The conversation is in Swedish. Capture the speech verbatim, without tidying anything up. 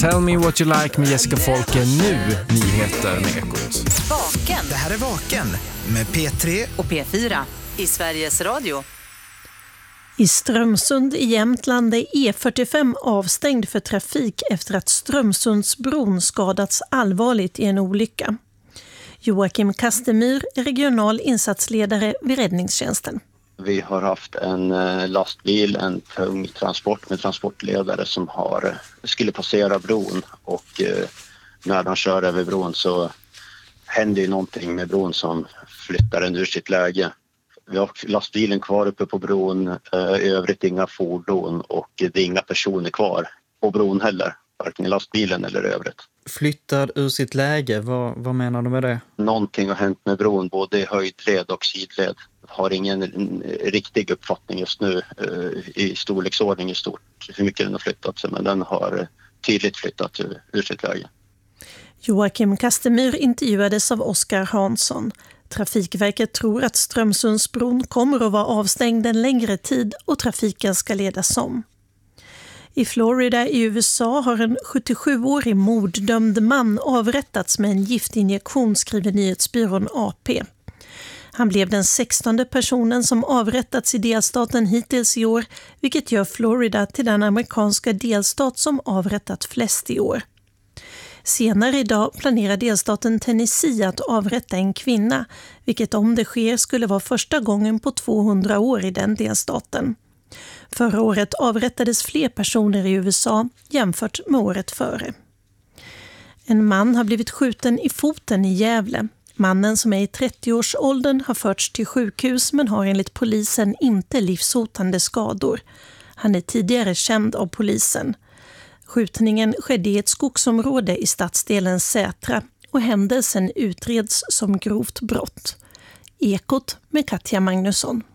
Tell me what you like med Jessica Folke. Nu nyheter med Ekot. Vaken. Det här är Vaken med P tre och P fyra i Sveriges Radio. I Strömsund i Jämtland är E fyrtiofem avstängd för trafik efter att Strömsundsbron skadats allvarligt i en olycka. Joakim Kastemyr är regional insatsledare vid räddningstjänsten. Vi har haft en lastbil, en tung transport med transportledare som har, skulle passera bron, och när de kör över bron så händer ju någonting med bron som flyttar den ur sitt läge. Vi har lastbilen kvar uppe på bron, i övrigt inga fordon, och det är inga personer kvar på bron heller, varken i lastbilen eller övrigt. Flyttad ur sitt läge, vad, vad menar du med det? Någonting har hänt med bron, både i höjdled och sidled. Har ingen riktig uppfattning just nu i storleksordning i stort hur mycket den har flyttat sig, men den har tydligt flyttat ur sitt läge. Joakim Kastemyr intervjuades av Oskar Hansson. Trafikverket tror att Strömsundsbron kommer att vara avstängd en längre tid och trafiken ska ledas om. I Florida i U S A har en sjuttiosjuårig morddömd man avrättats med en giftinjektion, skriver nyhetsbyrån A P. Han blev den sextonde personen som avrättats i delstaten hittills i år, vilket gör Florida till den amerikanska delstat som avrättat flest i år. Senare idag planerar delstaten Tennessee att avrätta en kvinna, vilket om det sker skulle vara första gången på tvåhundra år i den delstaten. Förra året avrättades fler personer i U S A jämfört med året före. En man har blivit skjuten i foten i Gävle. Mannen, som är i trettioårsåldern, har förts till sjukhus men har enligt polisen inte livshotande skador. Han är tidigare känd av polisen. Skjutningen skedde i ett skogsområde i stadsdelen Sätra och händelsen utreds som grovt brott. Ekot med Katja Magnusson.